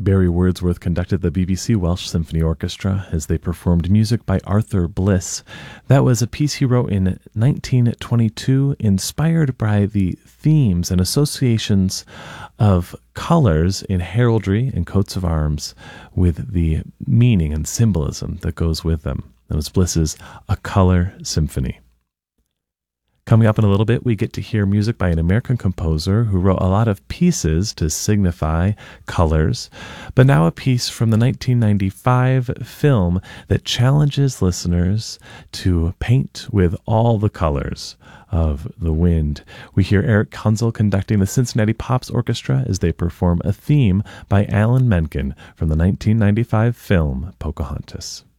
Barry Wordsworth conducted the BBC Welsh Symphony Orchestra as they performed music by Arthur Bliss. That was a piece he wrote in 1922, inspired by the themes and associations of colors in heraldry and coats of arms with the meaning and symbolism that goes with them. That was Bliss's A Color Symphony. Coming up in a little bit, we get to hear music by an American composer who wrote a lot of pieces to signify colors, but now a piece from the 1995 film that challenges listeners to paint with all the colors of the wind. We hear Eric Kunzel conducting the Cincinnati Pops Orchestra as they perform a theme by Alan Menken from the 1995 film Pocahontas.